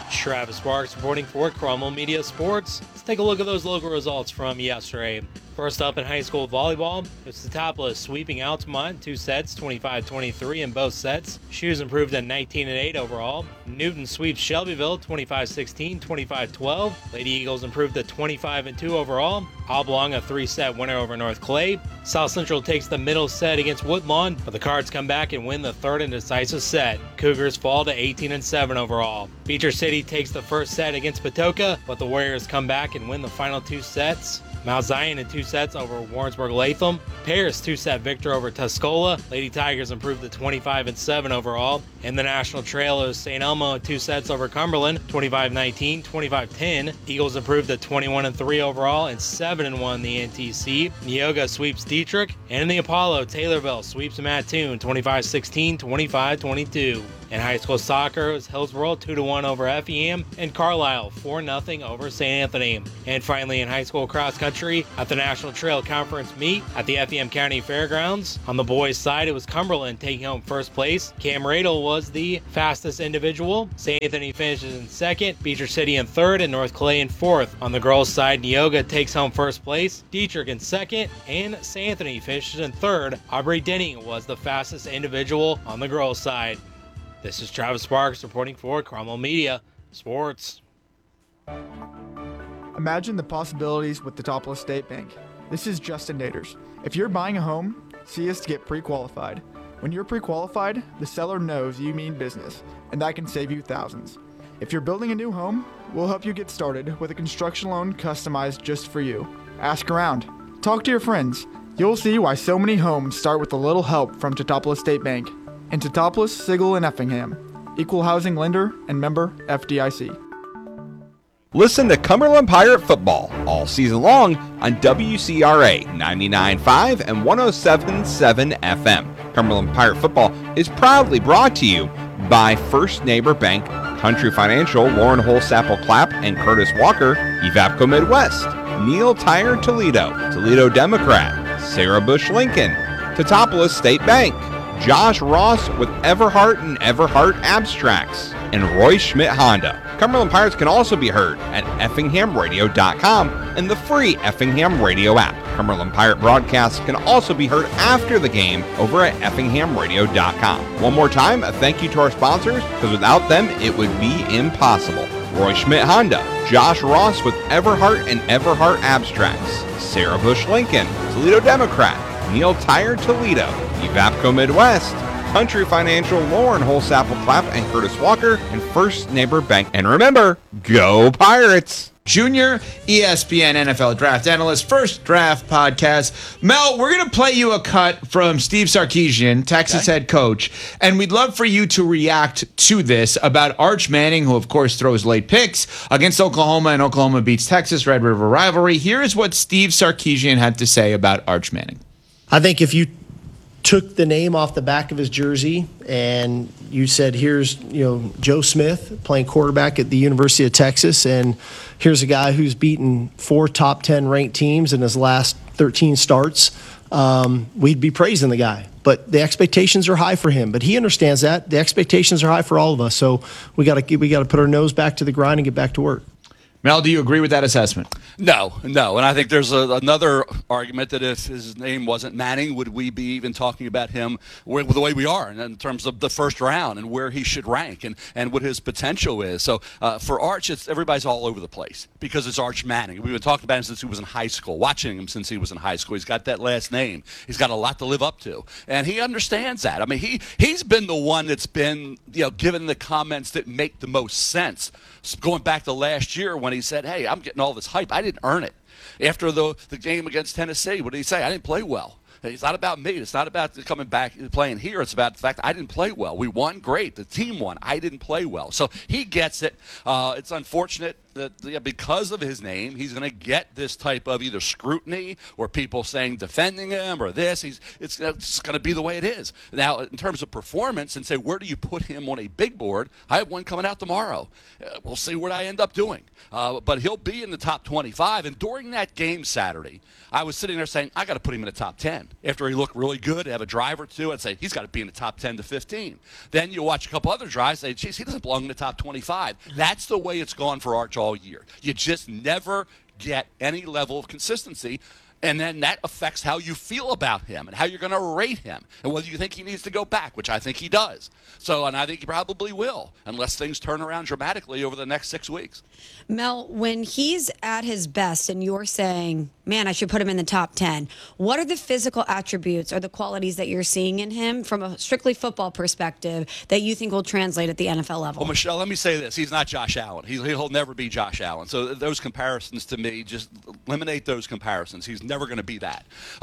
Travis Sparks reporting for Cromwell Media Sports. Let's take a look at those local results from yesterday. First up in high school volleyball, it's Totopolis sweeping Altamont, 2 sets, 25-23 in both sets. Shoes improved at 19-8 overall. Newton sweeps Shelbyville, 25-16, 25-12. Lady Eagles improved to 25-2 overall. Oblong a 3-set winner over North Clay. South Central takes the middle set against Woodlawn, but the Cards come back and win the third and decisive set. Cougars fall to 18-7 overall. Beecher City takes the first set against Patoka, but the Warriors come back and win the final 2 sets. Mount Zion in 2 sets over Warrensburg-Latham. Paris 2-set victor over Tuscola. Lady Tigers improved to 25-7 overall. And the National Trail is St. Elmo 2 sets over Cumberland, 25-19, 25-10. Eagles improved to 21-3 overall and 7-1 the NTC. Neoga sweeps Dietrich. And in the Apollo, Taylorville sweeps Mattoon, 25-16, 25-22. In high school soccer, it was Hillsborough 2-1 over FEM, and Carlisle 4-0 over St. Anthony. And finally, in high school cross country, at the National Trail Conference meet at the FEM County Fairgrounds. On the boys' side, it was Cumberland taking home first place. Cam Radel was the fastest individual. St. Anthony finishes in second, Beecher City in third, and North Clay in fourth. On the girls' side, Neoga takes home first place, Dietrich in second, and St. Anthony finishes in third. Aubrey Denning was the fastest individual on the girls' side. This is Travis Sparks reporting for Cromwell Media Sports. Imagine the possibilities with the Totopolis State Bank. This is Justin Naders. If you're buying a home, see us to get pre-qualified. When you're pre-qualified, the seller knows you mean business, and that can save you thousands. If you're building a new home, we'll help you get started with a construction loan customized just for you. Ask around. Talk to your friends. You'll see why so many homes start with a little help from Totopolis State Bank. In Totopolis, Sigel, and Effingham. Equal housing lender and member FDIC. Listen to Cumberland Pirate Football all season long on WCRA 99.5 and 107.7 FM. Cumberland Pirate Football is proudly brought to you by First Neighbor Bank, Country Financial, Lauren Holsapple Clapp, and Curtis Walker, Evapco Midwest, Neil Tire Toledo, Toledo Democrat, Sarah Bush Lincoln, Totopolis State Bank, Josh Ross with Everhart and Everhart Abstracts, and Roy Schmidt Honda. Cumberland Pirates can also be heard at effinghamradio.com and the free Effingham Radio app. Cumberland Pirate broadcasts can also be heard after the game over at effinghamradio.com. One more time, a thank you to our sponsors, because without them, it would be impossible. Roy Schmidt Honda, Josh Ross with Everhart and Everhart Abstracts, Sarah Bush Lincoln, Toledo Democrat, Neil Tire Toledo, Evapco Midwest, Country Financial, Lauren Holsapple Clapp, and Curtis Walker, and First Neighbor Bank. And remember, go Pirates! Junior ESPN NFL Draft Analyst, First Draft Podcast. Mel, we're going to play you a cut from Steve Sarkisian, Texas head coach, and we'd love for you to react to this about Arch Manning, who, of course, throws late picks against Oklahoma, and Oklahoma beats Texas, Red River rivalry. Here is what Steve Sarkisian had to say about Arch Manning. I think if you took the name off the back of his jersey and you said, here's Joe Smith playing quarterback at the University of Texas, and here's a guy who's beaten 4 top 10 ranked teams in his last 13 starts, we'd be praising the guy. But the expectations are high for him. But he understands that. The expectations are high for all of us. So we got to put our nose back to the grind and get back to work. Mel, do you agree with that assessment? No. And I think there's another argument that if his name wasn't Manning, would we be even talking about him the way we are in terms of the first round and where he should rank and what his potential is. So for Arch, everybody's all over the place because it's Arch Manning. We've been talking about him since he was in high school, watching him since he was in high school. He's got that last name. He's got a lot to live up to. And he understands that. I mean, he's been the one that's been, given the comments that make the most sense. Going back to last year when he said, hey, I'm getting all this hype. I didn't earn it. After the game against Tennessee, what did he say? I didn't play well. It's not about me. It's not about coming back and playing here. It's about the fact I didn't play well. We won, great. The team won. I didn't play well. So he gets it. It's unfortunate that because of his name, he's going to get this type of either scrutiny or people saying defending him or this. It's going to be the way it is. Now, in terms of performance and say, where do you put him on a big board? I have one coming out tomorrow. We'll see what I end up doing. But he'll be in the top 25. And during that game Saturday, I was sitting there saying, I got to put him in the top 10. After he looked really good, have a drive or two, I'd say, he's got to be in the top 10 to 15. Then you watch a couple other drives, say, geez, he doesn't belong in the top 25. That's the way it's gone for Arch all year. You just never get any level of consistency. And then that affects how you feel about him and how you're going to rate him and whether you think he needs to go back, which I think he does. So, and I think he probably will, unless things turn around dramatically over the next 6 weeks. Mel, when he's at his best and you're saying, man, I should put him in the top 10, what are the physical attributes or the qualities that you're seeing in him from a strictly football perspective that you think will translate at the NFL level? Well, Michelle, let me say this. He's not Josh Allen. He'll never be Josh Allen. So those comparisons to me, just eliminate those comparisons. He's never going to be that.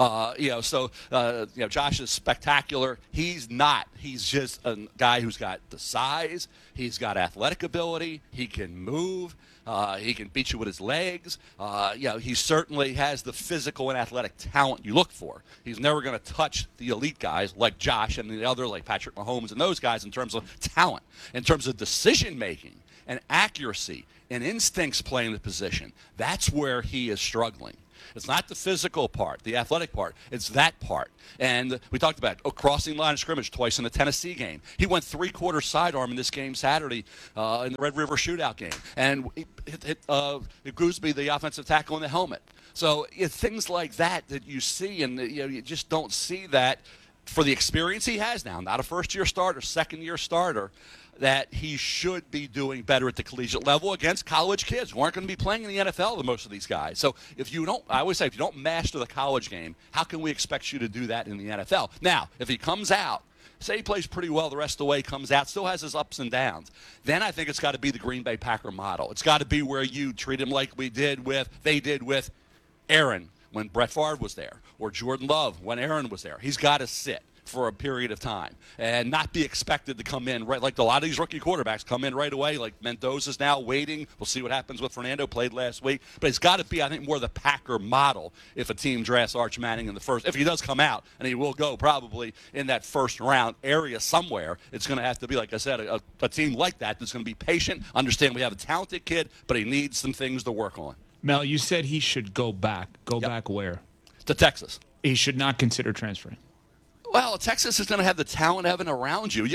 Josh is spectacular. He's not. He's just a guy who's got the size. He's got athletic ability. He can move. He can beat you with his legs. He certainly has the physical and athletic talent you look for. He's never going to touch the elite guys like Josh and the other like Patrick Mahomes and those guys in terms of talent. In terms of decision-making and accuracy and instincts playing the position, that's where he is struggling. It's not the physical part, the athletic part. It's that part. And we talked about crossing line of scrimmage twice in the Tennessee game. He went three-quarter sidearm in this game Saturday in the Red River Shootout game. And hit Gooseby, the offensive tackle, in the helmet. So it's things like that you see, and you just don't see that for the experience he has now. Not a first-year starter, second-year starter. That he should be doing better at the collegiate level against college kids who aren't going to be playing in the NFL, most of these guys. So I always say, if you don't master the college game, how can we expect you to do that in the NFL? Now, if he comes out, say he plays pretty well the rest of the way, comes out, still has his ups and downs, then I think it's got to be the Green Bay Packer model. It's got to be where you treat him like they did with Aaron when Brett Favre was there, or Jordan Love when Aaron was there. He's got to sit for a period of time and not be expected to come in right like a lot of these rookie quarterbacks come in right away. Like Mendoza's now waiting. We'll see what happens with Fernando, played last week. But it's got to be, I think, more the Packer model if a team drafts Arch Manning in the first. If he does come out, and he will go probably in that first round area somewhere, it's going to have to be, like I said, a team like that that's going to be patient, understand we have a talented kid, but he needs some things to work on. Mel, you said he should go back. Back where? To Texas. He should not consider transferring. Well, Texas is going to have the talent, Evan, around you.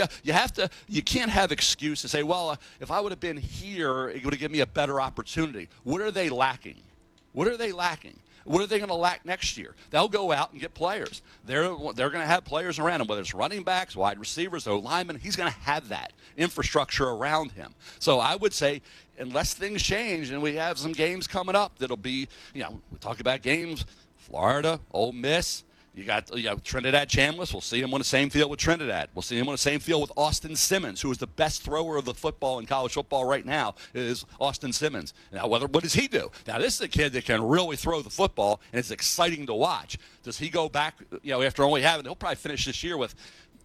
You can't have excuses. Say, well, if I would have been here, it would have given me a better opportunity. What are they lacking? What are they going to lack next year? They'll go out and get players. They're going to have players around him, whether it's running backs, wide receivers, O-linemen. He's going to have that infrastructure around him. So I would say, unless things change and we have some games coming up that'll be, we talk about games, Florida, Ole Miss. You got Trinidad Chambliss. We'll see him on the same field with Trinidad. We'll see him on the same field with Austin Simmons, who is the best thrower of the football in college football right now, is Austin Simmons. Now, what does he do? Now, this is a kid that can really throw the football, and it's exciting to watch. Does he go back, after only having, he'll probably finish this year with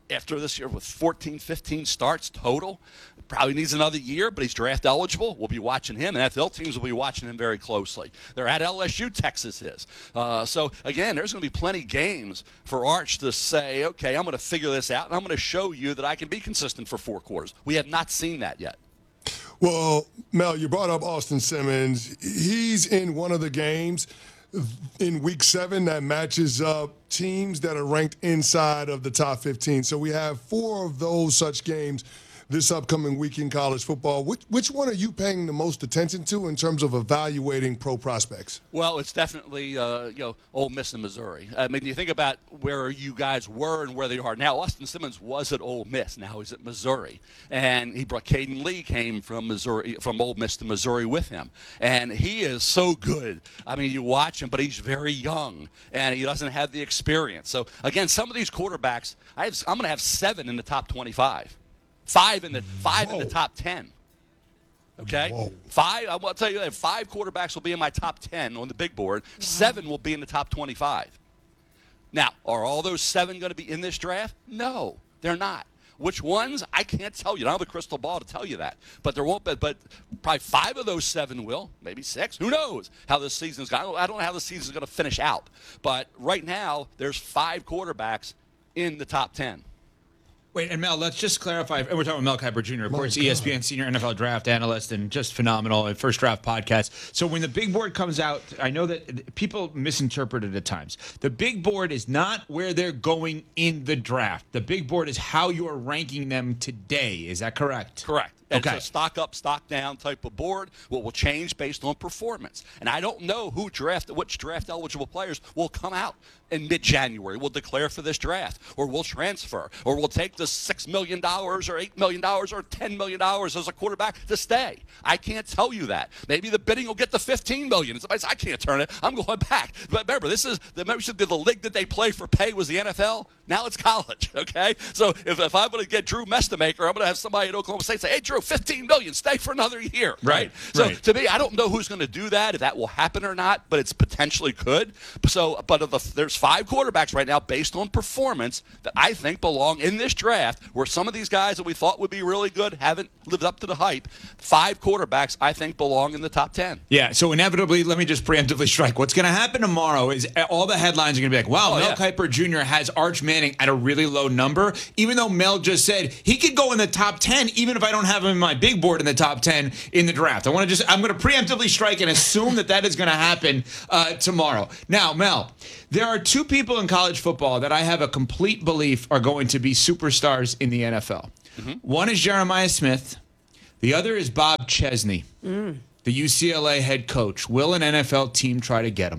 14, 15 starts total. Probably needs another year, but he's draft eligible. We'll be watching him, and NFL teams will be watching him very closely. They're at LSU, Texas is. So, again, there's going to be plenty of games for Arch to say, okay, I'm going to figure this out, and I'm going to show you that I can be consistent for 4 quarters. We have not seen that yet. Well, Mel, you brought up Austin Simmons. He's in one of the games in Week 7 that matches up teams that are ranked inside of the top 15. So we have 4 of those such games this upcoming week in college football. Which one are you paying the most attention to in terms of evaluating pro prospects? Well, it's definitely Ole Miss and Missouri. I mean, you think about where you guys were and where they are now. Austin Simmons was at Ole Miss. Now he's at Missouri, and he brought Caden Lee came from Ole Miss to Missouri with him, and he is so good. I mean, you watch him, but he's very young and he doesn't have the experience. So again, some of these quarterbacks, I'm going to have 7 in the top 25. 5 in the top 10. Okay? Whoa. 5, I'll tell you that 5 quarterbacks will be in my top 10 on the big board. 7 will be in the top 25. Now, are all those 7 going to be in this draft? No, they're not. Which ones? I can't tell you. I don't have a crystal ball to tell you that. But there won't be. But probably 5 of those 7 will. Maybe 6. Who knows how this season's going? I don't know how the season's going to finish out. But right now, there's 5 quarterbacks in the top 10. Wait, and Mel, let's just clarify. We're talking about Mel Kiper Jr., of course, ESPN senior NFL draft analyst and just phenomenal at First Draft podcast. So when the big board comes out, I know that people misinterpret it at times. The big board is not where they're going in the draft. The big board is how you are ranking them today. Is that correct? Correct. It's Okay. a stock up, stock down type of board. What will change based on performance. And I don't know which draft eligible players will come out in mid-January. We'll declare for this draft, or we'll transfer, or we'll take the $6 million or $8 million or $10 million as a quarterback to stay. I can't tell you that. Maybe the bidding will get to $15 million. Somebody says, I can't turn it. I'm going back. But remember, this is the membership of the league that they play for pay was the NFL. Now it's college, okay? So if I'm going to get Drew Mestamaker, I'm going to have somebody at Oklahoma State say, hey, Drew, $15 million, stay for another year, right? So to me, I don't know who's going to do that, if that will happen or not, but it's potentially could. So, but there's 5 quarterbacks right now based on performance that I think belong in this draft, where some of these guys that we thought would be really good haven't lived up to the hype. 5 quarterbacks I think belong in the top 10. Yeah, so inevitably, let me just preemptively strike. What's going to happen tomorrow is all the headlines are going to be like, wow, Mel Kiper Jr. has Arch Manning at a really low number, even though Mel just said he could go in the top 10 even if I don't have him in my big board in the top 10 in the draft. I'm going to preemptively strike and assume that is going to happen tomorrow. Now, Mel, there are 2 people in college football that I have a complete belief are going to be superstars in the NFL. Mm-hmm. One is Jeremiah Smith. The other is Bob Chesney, the UCLA head coach. Will an NFL team try to get him?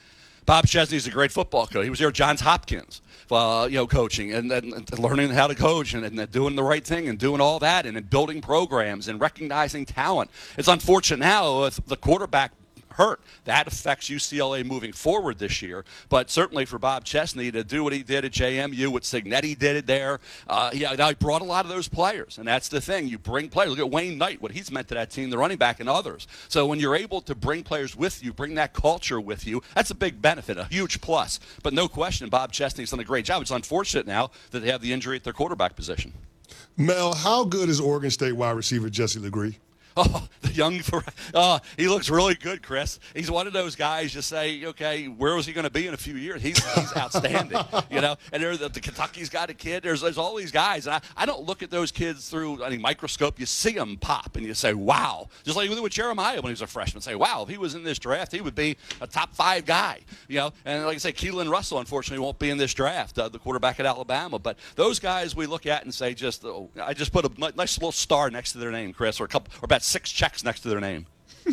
Bob Chesney's a great football coach. He was here at Johns Hopkins, coaching and learning how to coach and doing the right thing and doing all that and building programs and recognizing talent. It's unfortunate now with the quarterback hurt. That affects UCLA moving forward this year. But certainly for Bob Chesney to do what he did at JMU, what Signetti did it there, he brought a lot of those players. And that's the thing. You bring players. Look at Wayne Knight, what he's meant to that team, the running back and others. So when you're able to bring players with you, bring that culture with you, that's a big benefit, a huge plus. But no question, Bob Chesney's done a great job. It's unfortunate now that they have the injury at their quarterback position. Mel, how good is Oregon State wide receiver Jesse Legree? Oh, the young, he looks really good, Chris. He's one of those guys you say, okay, where was he going to be in a few years? He's outstanding, And the Kentucky's got a kid. There's all these guys. And I don't look at those kids through any microscope. You see them pop, and you say, wow. Just like we did with Jeremiah when he was a freshman. Say, wow, if he was in this draft, he would be a top 5 guy, And like I say, Keelan Russell, unfortunately, won't be in this draft, the quarterback at Alabama. But those guys we look at and say, I just put a nice little star next to their name, Chris, or about 6 checks next to their name.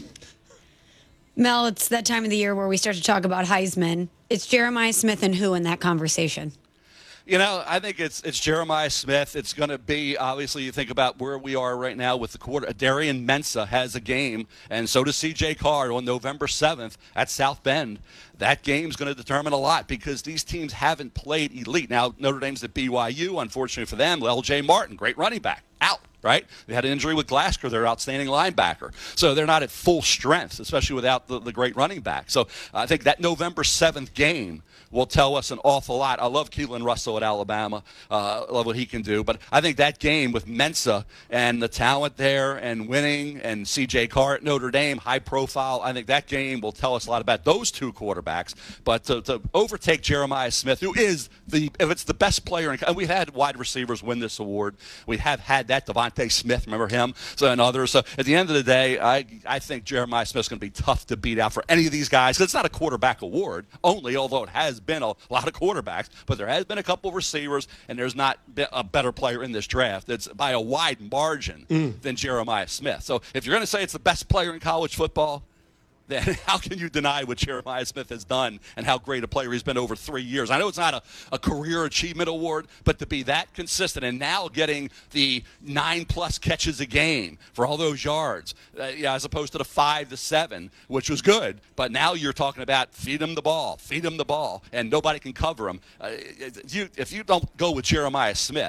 Mel, it's that time of the year where we start to talk about Heisman. It's Jeremiah Smith and who in that conversation? I think it's Jeremiah Smith. It's going to be, obviously, you think about where we are right now with the quarter. Darian Mensah has a game, and so does C.J. Carr on November 7th at South Bend. That game's going to determine a lot because these teams haven't played elite. Now, Notre Dame's at BYU, unfortunately for them. L.J. Martin, great running back, out. Right? They had an injury with Glasgow, their outstanding linebacker. So they're not at full strength, especially without the great running back. So I think that November 7th game will tell us an awful lot. I love Keelan Russell at Alabama. I love what he can do. But I think that game with Mensah and the talent there and winning and C.J. Carr at Notre Dame, high profile, I think that game will tell us a lot about those 2 quarterbacks. But to overtake Jeremiah Smith, who is if it's the best player, and we've had wide receivers win this award. We have had that, Devontae Smith, remember him, and others. So at the end of the day, I think Jeremiah Smith's going to be tough to beat out for any of these guys. Because it's not a quarterback award only, although it has been a lot of quarterbacks, but there has been a couple of receivers, and there's not a better player in this draft. It's by a wide margin than Jeremiah Smith. So if you're going to say it's the best player in college football, then how can you deny what Jeremiah Smith has done and how great a player he's been over 3 years? I know it's not a career achievement award, but to be that consistent and now getting the 9+ catches a game for all those yards, as opposed to the 5 to 7, which was good. But now you're talking about feed him the ball, and nobody can cover him. If you don't go with Jeremiah Smith,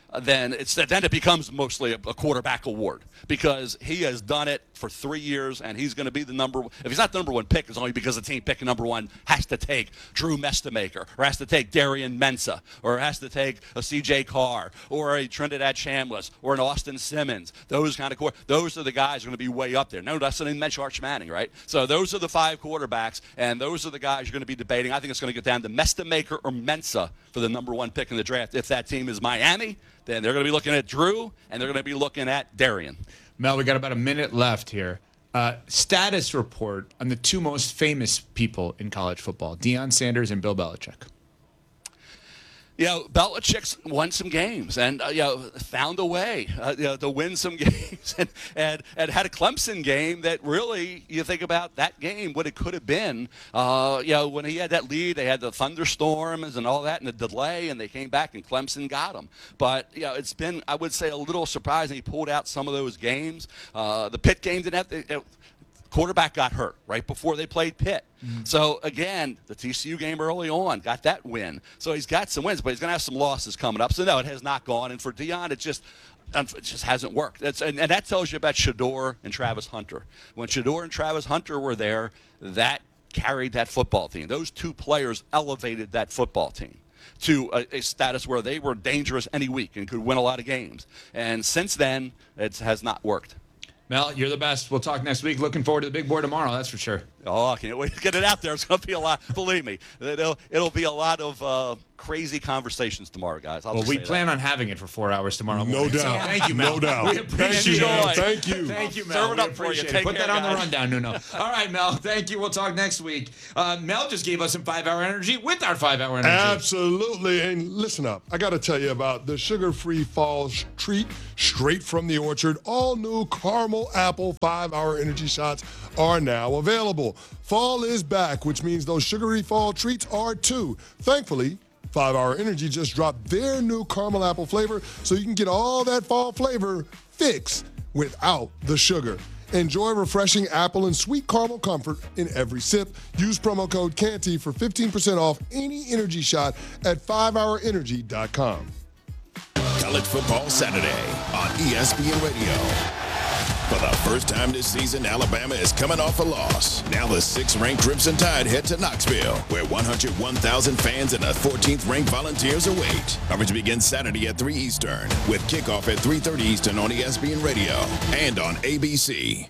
then it becomes mostly a quarterback award, because he has done it for 3 years, and he's going to be the number. If he's not the number one pick, it's only because the team picking number one has to take Drew Mestamaker, or has to take Darian Mensah, or has to take a C.J. Carr, or a Trinidad Chambliss, or an Austin Simmons. Those are the guys who are going to be way up there. No, that's not even mention Arch Manning, right? So those are the 5 quarterbacks, and those are the guys you're going to be debating. I think it's going to get down to Mestamaker or Mensah for the number one pick in the draft. If that team is Miami, then they're going to be looking at Drew, and they're going to be looking at Darian. Mel, we got about a minute left here. Status report on the 2 most famous people in college football, Deion Sanders and Bill Belichick. Belichick's won some games and found a way to win some games, and had a Clemson game that really, you think about that game, what it could have been. When he had that lead, they had the thunderstorms and all that and the delay, and they came back and Clemson got them. But it's been, I would say, a little surprising he pulled out some of those games. The Pitt game didn't have quarterback got hurt right before they played Pitt. Mm-hmm. So, again, the TCU game early on got that win. So he's got some wins, but he's going to have some losses coming up. So, no, it has not gone. And for Deion, it just hasn't worked. And that tells you about Shedeur and Travis Hunter. When Shedeur and Travis Hunter were there, that carried that football team. Those 2 players elevated that football team to a status where they were dangerous any week and could win a lot of games. And since then, it has not worked. Mel, you're the best. We'll talk next week. Looking forward to the big board tomorrow, that's for sure. Oh, I can't wait to get it out there. It's going to be a lot. Believe me, it'll be a lot of crazy conversations tomorrow, guys. We plan on having it for 4 hours tomorrow morning. No doubt. So thank you, Mel. No doubt. We appreciate it. Thank you. Thank you, Mel. Serve it up for you. Put that on the rundown, Nuno. All right, Mel. Thank you. We'll talk next week. Mel just gave us some 5-hour energy with our 5-hour energy. Absolutely. And listen up. I got to tell you about the sugar-free fall treat straight from the orchard. All new caramel apple 5-hour energy shots are now available. Fall is back, which means those sugary fall treats are too. Thankfully, 5-hour energy just dropped their new caramel apple flavor, so you can get all that fall flavor fixed without the sugar. Enjoy refreshing apple and sweet caramel comfort in every sip. Use promo code CANTY for 15% off any energy shot at 5hourenergy.com. College Football Saturday on ESPN Radio. For the first time this season, Alabama is coming off a loss. Now the 6th-ranked Crimson Tide head to Knoxville, where 101,000 fans and the 14th-ranked Volunteers await. Coverage begins Saturday at 3 Eastern, with kickoff at 3:30 Eastern on ESPN Radio and on ABC.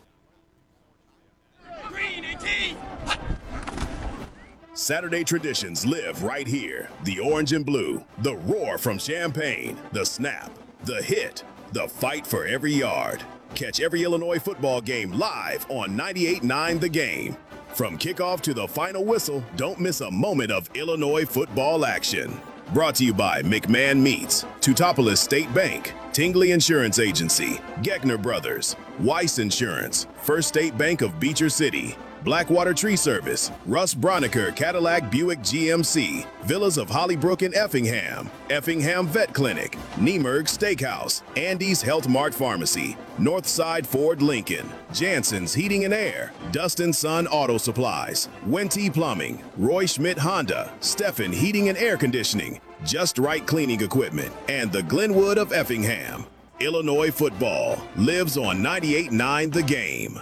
Saturday traditions live right here. The orange and blue, the roar from Champaign, the snap, the hit, the fight for every yard. Catch every Illinois football game live on 98.9 The Game. From kickoff to the final whistle, don't miss a moment of Illinois football action. Brought to you by McMahon Meats, Teutopolis State Bank, Tingley Insurance Agency, Geckner Brothers, Weiss Insurance, First State Bank of Beecher City, Blackwater Tree Service, Russ Broniker Cadillac Buick GMC, Villas of Hollybrook and Effingham, Effingham Vet Clinic, Niemerg Steakhouse, Andy's Health Mart Pharmacy, Northside Ford Lincoln, Jansen's Heating and Air, Dustin Sun Auto Supplies, Wente Plumbing, Roy Schmidt Honda, Steffen Heating and Air Conditioning, Just Right Cleaning Equipment, and the Glenwood of Effingham. Illinois football lives on 98.9 The Game.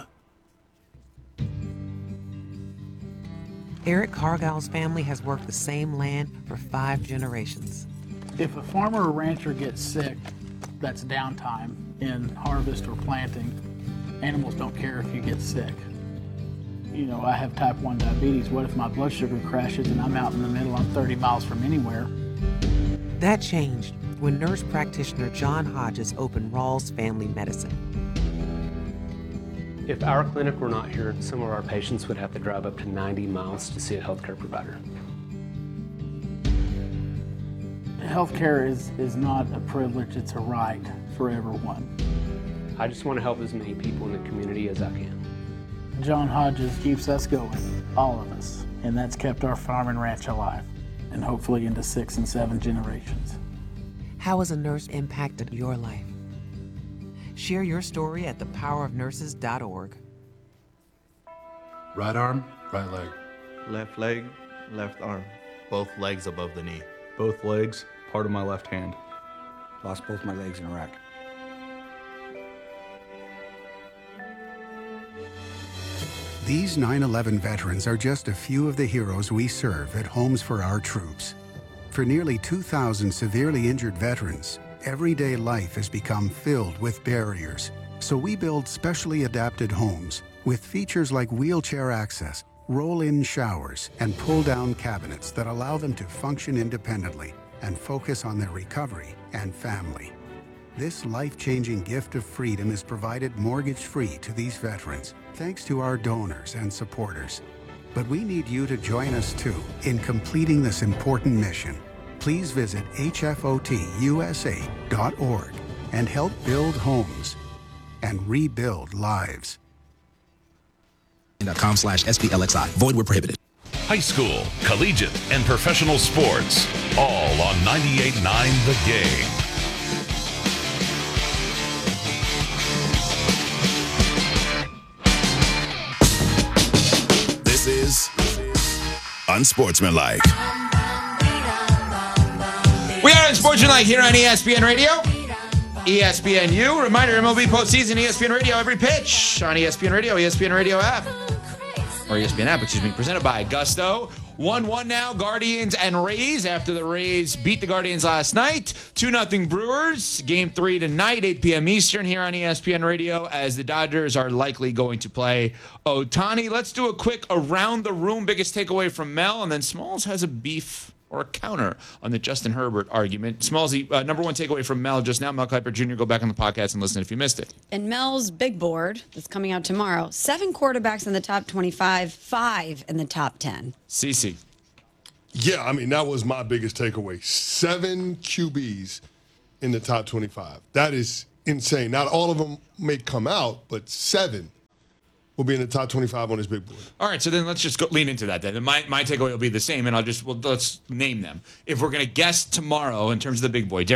Eric Cargill's family has worked the same land for 5 generations. If a farmer or rancher gets sick, that's downtime in harvest or planting. Animals don't care if you get sick. You know, I have type 1 diabetes. What if my blood sugar crashes and I'm out in the middle, I'm 30 miles from anywhere? That changed when nurse practitioner John Hodges opened Rawls Family Medicine. If our clinic were not here, some of our patients would have to drive up to 90 miles to see a healthcare provider. Healthcare is not a privilege, it's a right for everyone. I just want to help as many people in the community as I can. John Hodges keeps us going, all of us, and that's kept our farm and ranch alive, and hopefully into 6 and 7 generations. How has a nurse impacted your life? Share your story at thepowerofnurses.org. Right arm, right leg. Left leg, left arm. Both legs above the knee. Both legs, part of my left hand. Lost both my legs in Iraq. These 9/11 veterans are just a few of the heroes we serve at Homes for Our Troops. For nearly 2,000 severely injured veterans, everyday life has become filled with barriers. So we build specially adapted homes with features like wheelchair access, roll-in showers, and pull-down cabinets that allow them to function independently and focus on their recovery and family. This life-changing gift of freedom is provided mortgage-free to these veterans, thanks to our donors and supporters. But we need you to join us too in completing this important mission. Please visit hfotusa.org and help build homes and rebuild lives. .com/SPLXI. Void where prohibited. High school, collegiate, and professional sports. All on 98.9 The Game. This is Unsportsmanlike. We are Unsportsmanlike here on ESPN Radio. ESPNU. Reminder, MLB postseason, ESPN Radio, every pitch on ESPN Radio, ESPN Radio app. Or ESPN app, presented by Gusto. 1-1 now, Guardians and Rays after the Rays beat the Guardians last night. 2-0 Brewers. Game 3 tonight, 8 p.m. Eastern here on ESPN Radio as the Dodgers are likely going to play Ohtani. Let's do a quick around the room, biggest takeaway from Mel, and then Smalls has a beef or a counter on the Justin Herbert argument. Smallsy, number one takeaway from Mel just now, Mel Kiper Jr., go back on the podcast and listen if you missed it. And Mel's big board that's coming out tomorrow, 7 quarterbacks in the top 25, 5 in the top 10. CC. Yeah, I mean, that was my biggest takeaway. 7 QBs in the top 25. That is insane. Not all of them may come out, but 7 will be in the top 25 on his big board. All right, so then let's just lean into that then. My takeaway will be the same, and let's name them. If we're going to guess tomorrow in terms of the big board,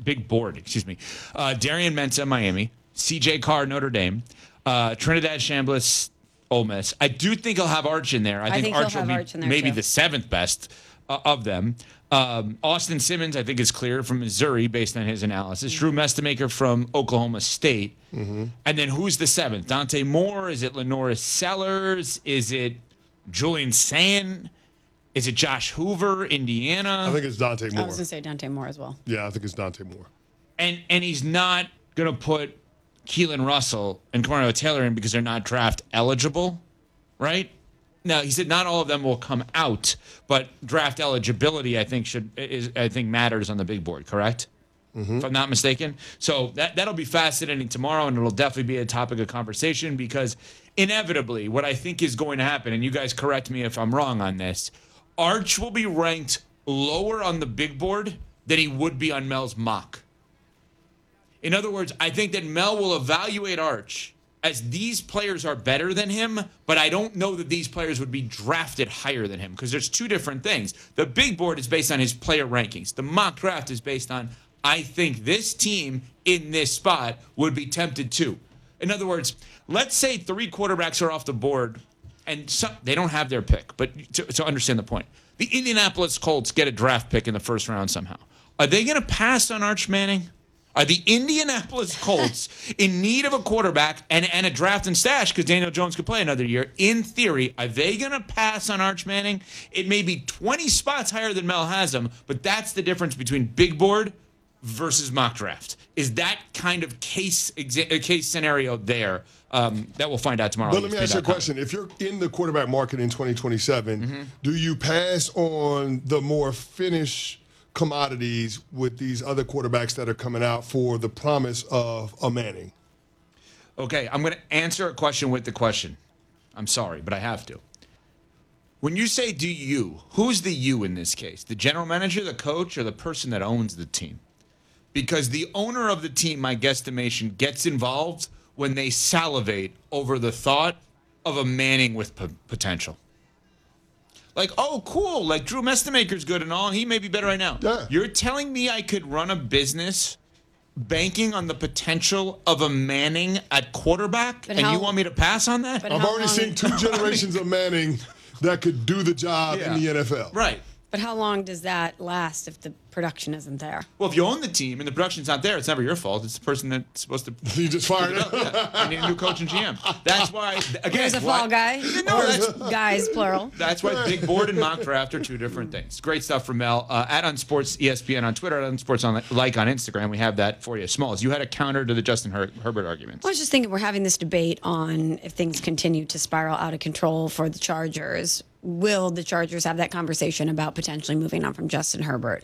Darian Mensah, Miami, C.J. Carr, Notre Dame, Trinidad Chambliss, Ole Miss. I do think he'll have Arch in there. I think Arch will be maybe the 7th best of them. Austin Simmons, I think, is clear from Missouri based on his analysis. Drew Mestamaker from Oklahoma State. Mm-hmm. And then who's the 7th? Dante Moore? Is it Lenoris Sellers? Is it Julian Sand? Is it Josh Hoover, Indiana? I think it's Dante Moore. I was going to say Dante Moore as well. Yeah, I think it's Dante Moore. And he's not going to put Keelan Russell and Kamaro Taylor in because they're not draft eligible, right? Now, he said not all of them will come out, but draft eligibility, I think, matters on the big board, correct? Mm-hmm. If I'm not mistaken. So that'll be fascinating tomorrow, and it'll definitely be a topic of conversation because inevitably what I think is going to happen, and you guys correct me if I'm wrong on this, Arch will be ranked lower on the big board than he would be on Mel's mock. In other words, I think that Mel will evaluate Arch as these players are better than him, but I don't know that these players would be drafted higher than him because there's two different things. The big board is based on his player rankings. The mock draft is based on, I think this team in this spot would be tempted to. In other words, let's say 3 quarterbacks are off the board and they don't have their pick, but to understand the point. The Indianapolis Colts get a draft pick in the first round somehow. Are they going to pass on Arch Manning? Are the Indianapolis Colts in need of a quarterback and a draft and stash because Daniel Jones could play another year? In theory, are they going to pass on Arch Manning? It may be 20 spots higher than Mel has him, but that's the difference between big board versus mock draft. Is that kind of case scenario there that we'll find out tomorrow? But let me ask you a question. If you're in the quarterback market in 2027, do you pass on the more finished commodities with these other quarterbacks that are coming out for the promise of a Manning? Okay, I'm going to answer a question with the question. I'm sorry, but I have to. When you say do you, who's the you in this case? The general manager, the coach, or the person that owns the team? Because the owner of the team, my guesstimation, gets involved when they salivate over the thought of a Manning with potential. Like, oh, cool, like Drew Mestamaker's good and all, and he may be better right now. Yeah. You're telling me I could run a business banking on the potential of a Manning at quarterback, and you want me to pass on that? I've already seen 2 generations of Manning that could do the job in the NFL. Right. But how long does that last if the production isn't there. Well, if you own the team and the production's not there, it's never your fault. It's the person that's supposed to. You just fired him. I need a new coach and GM. That's why. Again, There's a fall guy. No, that's guys, plural. That's why big board and mock draft are two different things. Great stuff from Mel. At Unsports ESPN on Twitter, at Unsports on Instagram. We have that for you. Smalls, you had a counter to the Justin Herbert argument. I was just thinking we're having this debate on if things continue to spiral out of control for the Chargers. Will the Chargers have that conversation about potentially moving on from Justin Herbert?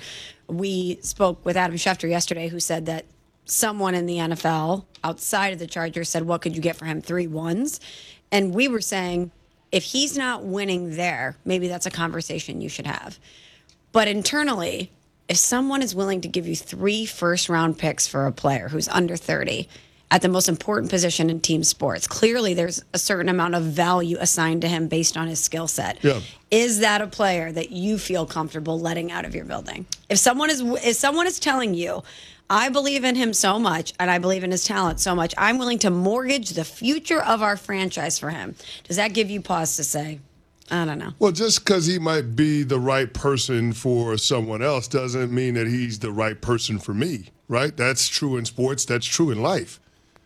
We spoke with Adam Schefter yesterday, who said that someone in the NFL outside of the Chargers said, what could you get for him? 3 wins. And we were saying, if he's not winning there, maybe that's a conversation you should have. But internally, if someone is willing to give you 3 first-round picks for a player who's under 30 at the most important position in team sports, clearly there's a certain amount of value assigned to him based on his skill set. Yeah. Is that a player that you feel comfortable letting out of your building? If someone is telling you, I believe in him so much and I believe in his talent so much, I'm willing to mortgage the future of our franchise for him, does that give you pause to say, I don't know? Well, just because he might be the right person for someone else doesn't mean that he's the right person for me, right? That's true in sports. That's true in life.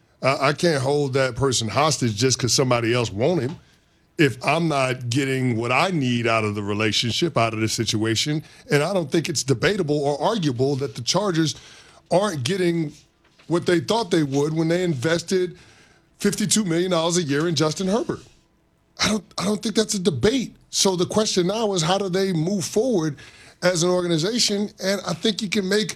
I can't hold that person hostage just because somebody else wants him. If I'm not getting what I need out of the relationship, out of the situation, and I don't think it's debatable or arguable that the Chargers aren't getting what they thought they would when they invested $52 million a year in Justin Herbert. I don't think that's a debate. So the question now is, how do they move forward as an organization? And I think you can make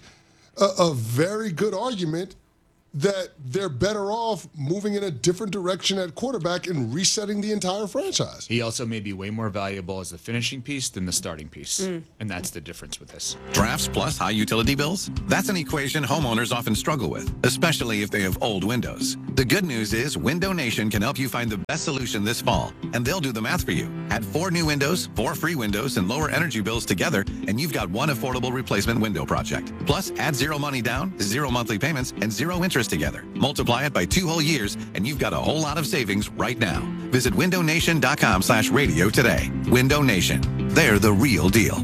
a very good argument that they're better off moving in a different direction at quarterback and resetting the entire franchise. He also may be way more valuable as the finishing piece than the starting piece. And that's the difference with this. Drafts plus high utility bills? That's an equation homeowners often struggle with, especially if they have old windows. The good news is Window Nation can help you find the best solution this fall, and they'll do the math for you. Add 4 new windows, 4 free windows, and lower energy bills together, and you've got one affordable replacement window project. Plus, add 0 money down, 0 monthly payments, and 0 interest together. Multiply it by 2 whole years, and you've got a whole lot of savings right now. Visit windownation.com/radio today. Window Nation. They're the real deal.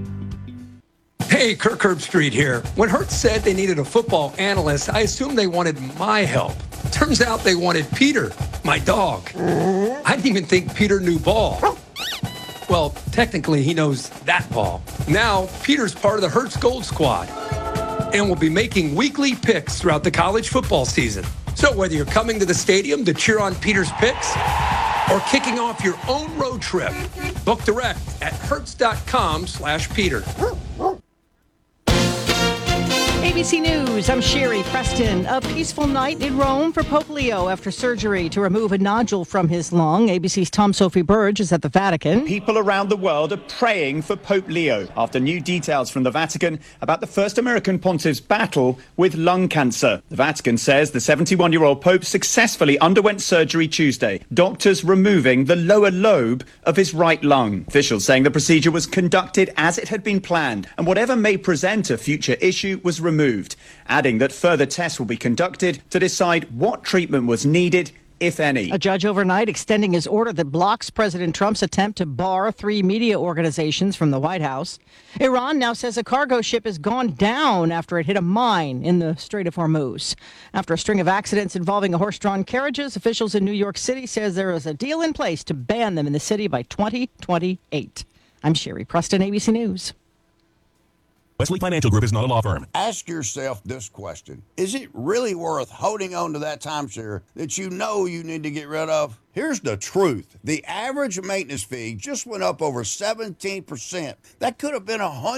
Hey, Kirk Herbstreit here. When Hertz said they needed a football analyst, I assumed they wanted my help. Turns out they wanted Peter, my dog. I didn't even think Peter knew ball. Well, technically, he knows that ball. Now, Peter's part of the Hertz Gold Squad and will be making weekly picks throughout the college football season. So whether you're coming to the stadium to cheer on Peter's picks or kicking off your own road trip, book direct at hertz.com/Peter. ABC News, I'm Sherry Preston. A peaceful night in Rome for Pope Leo after surgery to remove a nodule from his lung. ABC's Tom Sophie Burge is at the Vatican. People around the world are praying for Pope Leo after new details from the Vatican about the first American pontiff's battle with lung cancer. The Vatican says the 71-year-old Pope successfully underwent surgery Tuesday, doctors removing the lower lobe of his right lung. Officials saying the procedure was conducted as it had been planned, and whatever may present a future issue was removed, adding that further tests will be conducted to decide what treatment was needed, if any. A judge overnight extending his order that blocks President Trump's attempt to bar 3 media organizations from the White House. Iran now says a cargo ship has gone down after it hit a mine in the Strait of Hormuz. After a string of accidents involving horse-drawn carriages, officials in New York City says there is a deal in place to ban them in the city by 2028. I'm Sherry Preston, ABC News. Wesley Financial Group is not a law firm. Ask yourself this question. Is it really worth holding on to that timeshare that you know you need to get rid of? Here's the truth. The average maintenance fee just went up over 17%. That could have been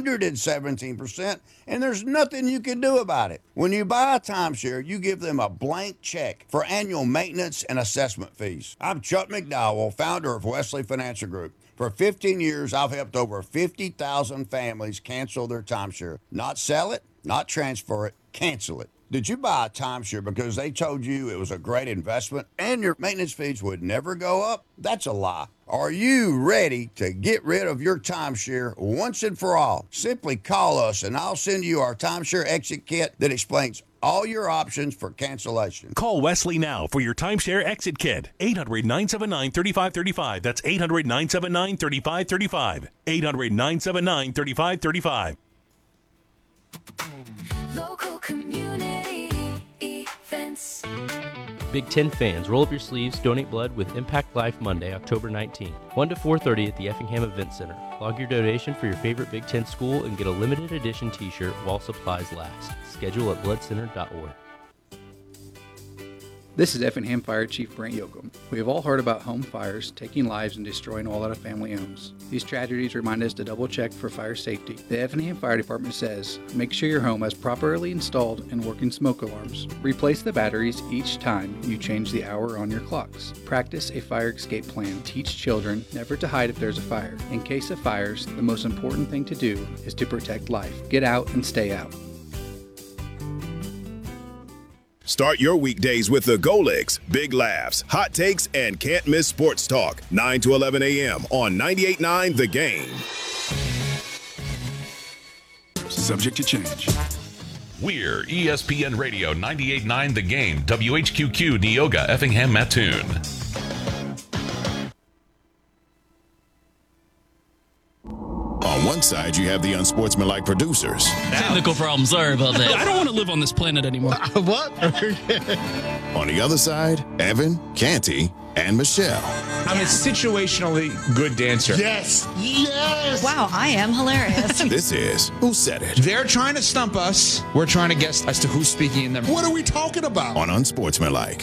117%, and there's nothing you can do about it. When you buy a timeshare, you give them a blank check for annual maintenance and assessment fees. I'm Chuck McDowell, founder of Wesley Financial Group. For 15 years, I've helped over 50,000 families cancel their timeshare. Not sell it, not transfer it, cancel it. Did you buy a timeshare because they told you it was a great investment and your maintenance fees would never go up? That's a lie. Are you ready to get rid of your timeshare once and for all? Simply call us and I'll send you our timeshare exit kit that explains all your options for cancellation. Call Wesley now for your timeshare exit kit. 800-979-3535. That's 800-979-3535. 800-979-3535. Local community events. Big Ten fans, roll up your sleeves, donate blood with Impact Life Monday, October 19th, 1 to 4:30 at the Effingham Event Center. Log your donation for your favorite Big Ten school and get a limited edition t-shirt while supplies last. Schedule at bloodcenter.org. This is Effingham Fire Chief Brent Yoakum. We have all heard about home fires taking lives and destroying all that a family owns. These tragedies remind us to double check for fire safety. The Effingham Fire Department says, make sure your home has properly installed and working smoke alarms. Replace the batteries each time you change the hour on your clocks. Practice a fire escape plan. Teach children never to hide if there's a fire. In case of fires, the most important thing to do is to protect life. Get out and stay out. Start your weekdays with the Golix. Big laughs, hot takes, and can't miss sports talk. 9 to 11 a.m. on 98.9 The Game. Subject to change. We're ESPN Radio 98.9 The Game, WHQQ, Neoga, Effingham, Mattoon. On one side, you have the unsportsmanlike producers. Technical problem. Sorry about that. I don't want to live on this planet anymore. What? On the other side, Evan, Canty, and Michelle. I'm a situationally good dancer. Yes. Yes. Wow, I am hilarious. This is Who Said It? They're trying to stump us. We're trying to guess as to who's speaking in them. What are we talking about? On Unsportsmanlike.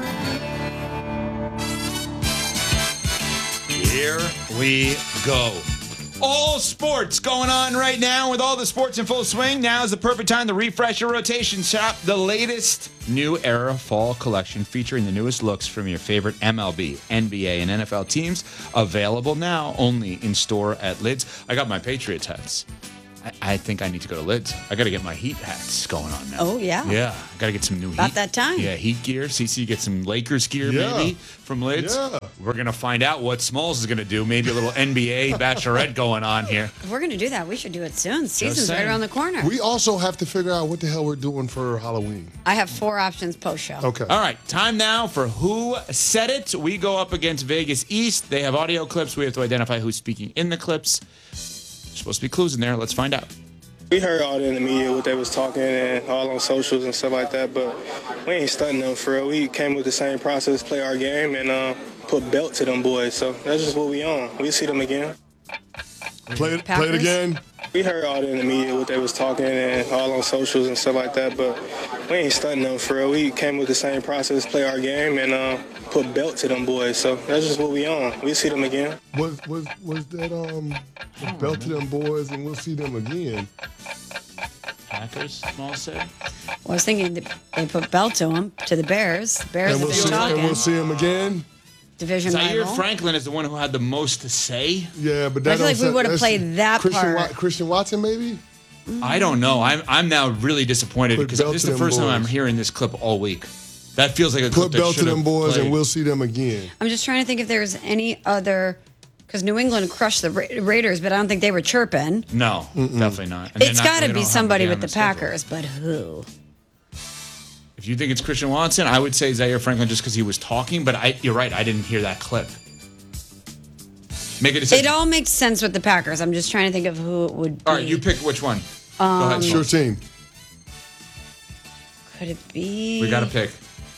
Here we go. All sports going on right now with all the sports in full swing. Now is the perfect time to refresh your rotation. Shop the latest new era fall collection featuring the newest looks from your favorite MLB, NBA, and NFL teams. Available now only in store at Lids. I got my Patriots hats. I think I need to go to Lids. I got to get my Heat hats going on now. Oh, yeah. Yeah. I got to get some new Heat. About that time. Yeah, Heat gear. CC, get some Lakers gear maybe from Lids. Yeah. We're going to find out what Smalls is going to do. Maybe a little NBA bachelorette going on here. If we're going to do that, we should do it soon. Season's saying. right around the corner. We also have to figure out what the hell we're doing for Halloween. I have 4 options post-show. Okay. All right, time now for Who Said It. We go up against Vegas East. They have audio clips. We have to identify who's speaking in the clips. There's supposed to be clues in there. Let's find out. We heard all in the media what they was talking and all on socials and stuff like that, but we ain't stunting them for real. We came with the same process, play our game, and put belt to them boys. So that's just what we on. We see them again. Play it again. We heard all in the media what they was talking and all on socials and stuff like that, but we ain't stunting them for real. We came with the same process, play our game, and put belt to them boys. So that's just what we on. We see them again. Was that belt to them boys and we'll see them again? Packers, Small said. Well, I was thinking they put belt to him, to the Bears. The Bears And have been talking. we'll see them again? Division Zaire rival. Franklin is the one who had the most to say. Yeah, but that I feel like we would have played that part. Christian Watson, maybe? I don't know. I'm now really disappointed because this is the first time I'm hearing this clip all week. That feels like a clip Put that belt to should them have boys played. and we'll see them again. I'm just trying to think if there's any other, because New England crushed the Raiders, but I don't think they were chirping. No, definitely not. And It's got to be somebody with the Packers, but who? If you think it's Christian Watson, I would say Zaire Franklin just because he was talking, but you're right. I didn't hear that clip. Make a decision. It all makes sense with the Packers. I'm just trying to think of who it would be. All right, you pick which one. Go ahead. Sure team. Could it be? We got to pick.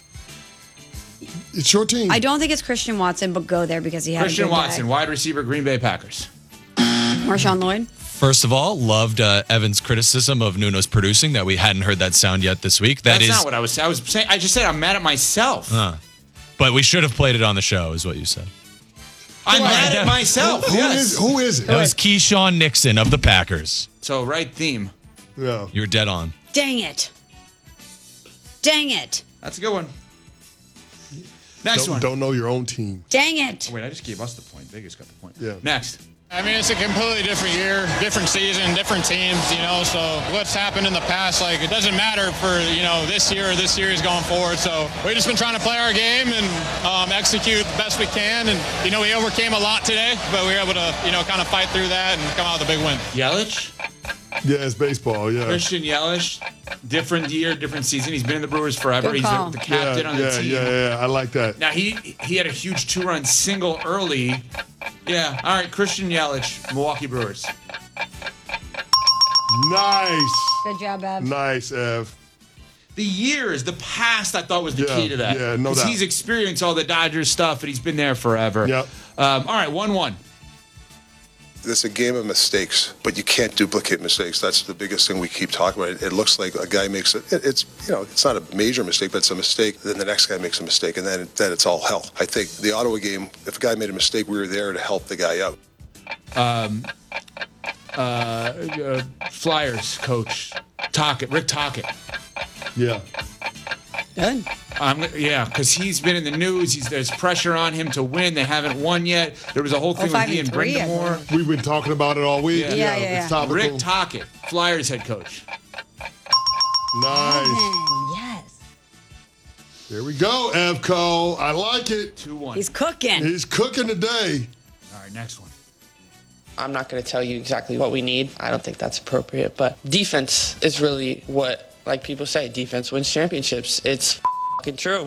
It's your team. I don't think it's Christian Watson, but go there because he had Christian a good Watson, wide receiver, Green Bay Packers. Marshawn Lloyd. First of all, loved Evan's criticism of Nuno's producing that we hadn't heard that sound yet this week. That's not what I was saying. I just said I'm mad at myself. But we should have played it on the show, is what you said. I'm mad at myself. Who is it? That was Keyshawn Nixon of the Packers. So right theme. Yeah. You were dead on. Dang it. Dang it. That's a good one. Next one. Don't know your own team. Dang it. Oh, wait, I just gave us the point. Vegas got the point. Yeah. Next. I mean, it's a completely different year, different season, different teams, so what's happened in the past, it doesn't matter for, this year or this series going forward. So we've just been trying to play our game and execute the best we can. And, we overcame a lot today, but we were able to, kind of fight through that and come out with a big win. Yelich? Yeah, it's baseball, yeah. Christian Yelich, different year, different season. He's been in the Brewers forever. Good He's call. the captain on the team. Yeah, I like that. Now, he had a huge 2-run single early. Yeah, all right, Christian Yelich, Milwaukee Brewers. Nice. Good job, Ev. Nice, Ev. The years, the past, I thought was the key to that. Yeah, no 'Cause doubt. he's experienced all the Dodgers stuff, and he's been there forever. Yep. All right, 1-1. It's a game of mistakes, but you can't duplicate mistakes. That's the biggest thing we keep talking about. It looks like a guy makes it. It's it's not a major mistake, but it's a mistake. Then the next guy makes a mistake, and then it's all hell. I think the Ottawa game, if a guy made a mistake, we were there to help the guy out. Flyers coach Rick Tocchet. Yeah. Good. Yeah, because he's been in the news. There's pressure on him to win. They haven't won yet. There was a whole thing with he and 5-3, I Brindamore. We've been talking about it all week. Yeah. It's topical. Rick Tocchet, Flyers head coach. Nice. Yes. There we go, Evco. I like it. 2-1. He's cooking. He's cooking today. All right, next one. I'm not going to tell you exactly what we need. I don't think that's appropriate, but defense is really what, like people say, defense wins championships. It's fucking true.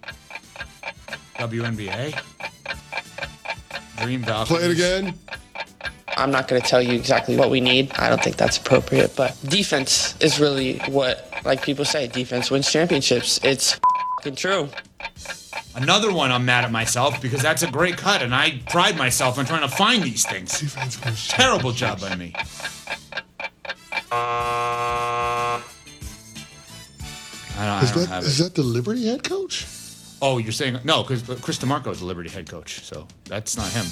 WNBA. Dream Valkyries. Play it again. I'm not going to tell you exactly what we need. I don't think that's appropriate, but defense is really what, like people say, defense wins championships. It's fucking true. Another one I'm mad at myself because that's a great cut, and I pride myself on trying to find these things. Terrible job by me. I don't have it. Is that the Liberty head coach? Oh, you're saying no, because Chris DeMarco is the Liberty head coach, so that's not him.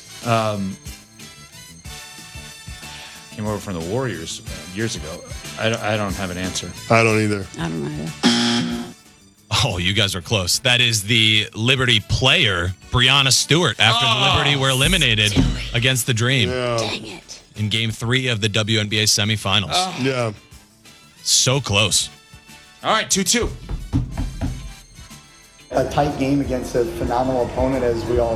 Came over from the Warriors years ago. I don't have an answer. I don't either. I don't either. Oh, you guys are close. That is the Liberty player, Breanna Stewart, after the Liberty were eliminated against the Dream. Yeah. Dang it. In Game 3 of the WNBA semifinals. Yeah. So close. All right, 2-2. A tight game against a phenomenal opponent, as we all